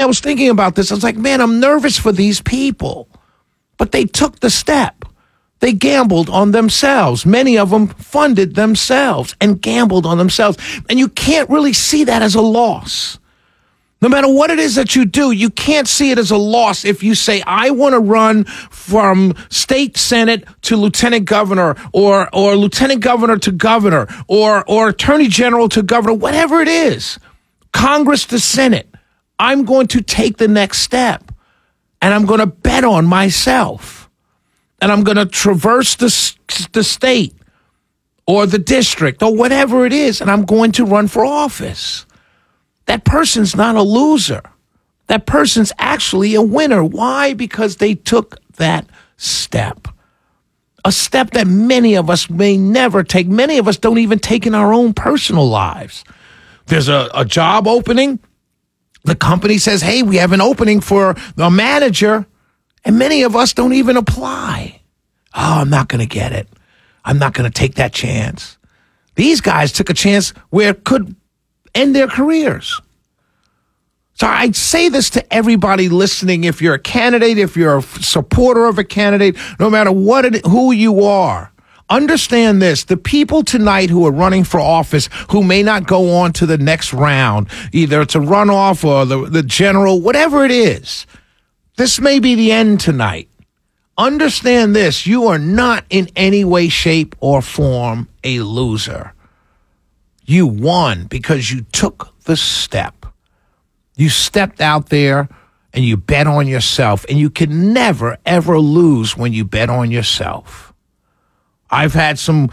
was thinking about this. I was like, man, I'm nervous for these people. But they took the step. They gambled on themselves. Many of them funded themselves and gambled on themselves. And you can't really see that as a loss. No matter what it is that you do, you can't see it as a loss if you say, I want to run from state senate to lieutenant governor or lieutenant governor to governor or attorney general to governor, whatever it is, Congress to Senate. I'm going to take the next step and I'm going to bet on myself and I'm going to traverse the state or the district or whatever it is. And I'm going to run for office. That person's not a loser. That person's actually a winner. Why? Because they took that step. A step that many of us may never take. Many of us don't even take in our own personal lives. There's a job opening. The company says, hey, we have an opening for a manager. And many of us don't even apply. Oh, I'm not going to get it. I'm not going to take that chance. These guys took a chance where it could end their careers. So I say this to everybody listening. If you're a candidate, if you're a supporter of a candidate, no matter who you are, understand this. The people tonight who are running for office who may not go on to the next round, either it's a runoff or the general, whatever it is, this may be the end tonight. Understand this. You are not in any way, shape, or form a loser. You won because you took the step. You stepped out there and you bet on yourself, and you can never, ever lose when you bet on yourself. I've had some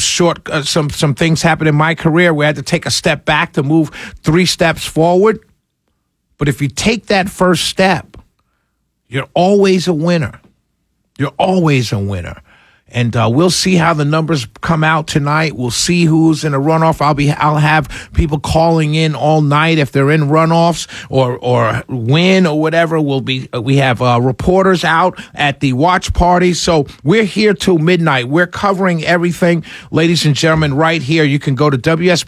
things happen in my career where I had to take a step back to move 3 steps forward. But if you take that first step, you're always a winner. You're always a winner. And we'll see how the numbers come out tonight. We'll see who's in a runoff. I'll have people calling in all night if they're in runoffs or win or whatever. We have reporters out at the watch party. So we're here till midnight. We're covering everything, ladies and gentlemen, right here. You can go to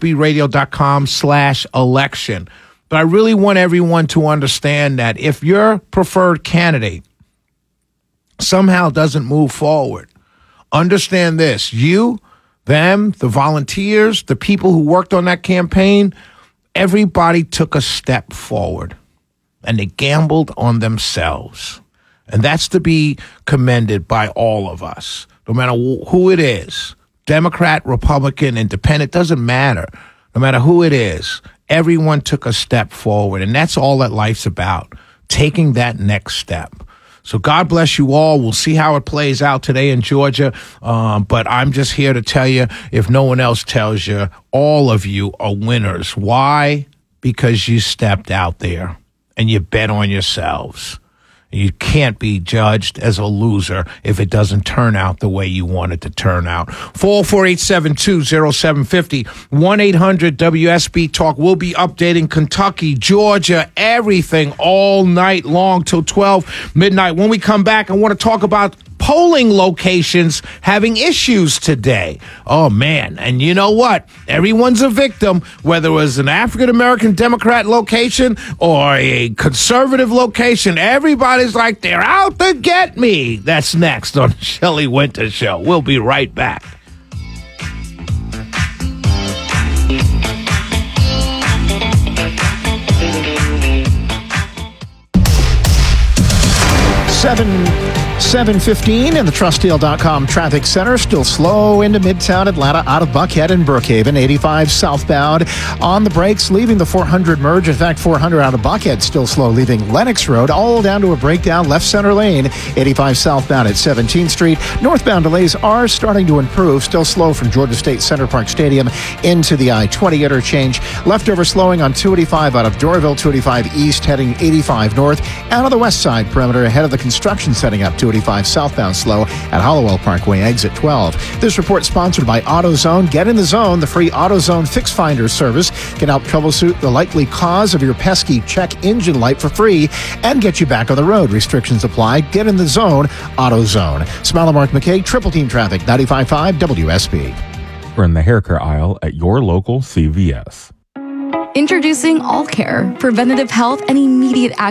WSBradio.com/election. But I really want everyone to understand that if your preferred candidate somehow doesn't move forward, understand this. You, them, the volunteers, the people who worked on that campaign, everybody took a step forward and they gambled on themselves. And that's to be commended by all of us, no matter who it is, Democrat, Republican, Independent, doesn't matter. No matter who it is, everyone took a step forward. And that's all that life's about, taking that next step. So God bless you all. We'll see how it plays out today in Georgia. But I'm just here to tell you, if no one else tells you, all of you are winners. Why? Because you stepped out there and you bet on yourselves. You can't be judged as a loser if it doesn't turn out the way you want it to turn out. 448-720-0750, 1-800-WSB-TALK. We'll be updating Kentucky, Georgia, everything all night long till 12 midnight. When we come back, I want to talk about polling locations having issues today. Oh, man. And you know what? Everyone's a victim, whether it was an African-American Democrat location or a conservative location. Everybody's like, they're out to get me. That's next on the Shelley Winter Show. We'll be right back. Seven 7:15 in the TrustDeal.com traffic center. Still slow into Midtown Atlanta out of Buckhead and Brookhaven. 85 southbound on the brakes, leaving the 400 merge. In fact, 400 out of Buckhead still slow, leaving Lenox Road all down to a breakdown left center lane. 85 southbound at 17th Street. Northbound delays are starting to improve. Still slow from Georgia State Center Park Stadium into the I-20 interchange. Leftover slowing on 285 out of Doraville, 285 east heading 85 north. Out of the west side perimeter ahead of the construction setting up. 285 southbound slow at Hollowell Parkway, exit 12. This report sponsored by AutoZone. Get in the zone. The free AutoZone Fix Finder service can help troubleshoot the likely cause of your pesky check engine light for free and get you back on the road. Restrictions apply. Get in the zone. AutoZone. Smile and Mark McKay, Triple Team Traffic, 95.5 WSB. We're in the hair care aisle at your local CVS. Introducing All Care, preventative health and immediate action